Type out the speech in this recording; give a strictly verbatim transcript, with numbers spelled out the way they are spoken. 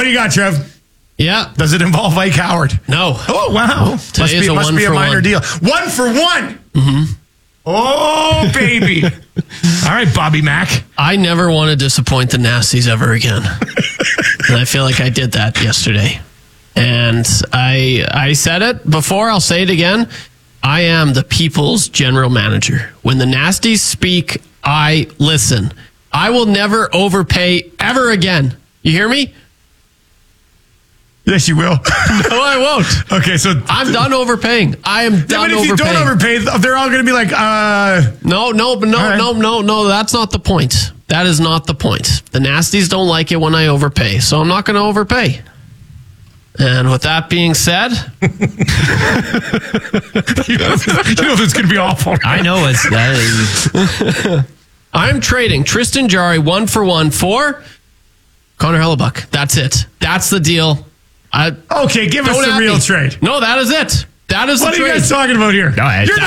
do you got, Trev? Yeah. Does it involve Ike Howard? No. Oh, wow. Must Today is be, a must one be a for minor one. deal. One for one. Mm-hmm. Oh, baby. All right, Bobby Mack. I never want to disappoint the Nasties ever again. And I feel like I did that yesterday. And I I said it before, I'll say it again. I am the people's general manager. When the Nasties speak, I listen. I will never overpay ever again. You hear me? Yes, you will. No, I won't. Okay, so I'm done overpaying. I am done but if overpaying. you don't overpay, they're all going to be like, uh... No, no, no, right. no, no, no. That's not the point. That is not the point. The Nasties don't like it when I overpay, so I'm not going to overpay. And with that being said... you know, you know this could be awful. I know it's... That is, I'm trading Tristan Jarry one for one for Connor Hellebuck. That's it. That's the deal. I, Okay, give us don't the at real me. trade. No, that is it. That is What the are trade. you guys talking about here? No, I- You're